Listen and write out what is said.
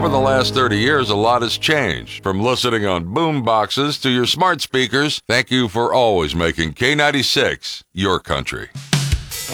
over the last 30 years, a lot has changed. From listening on boom boxes to your smart speakers, thank you for always making K96 your country.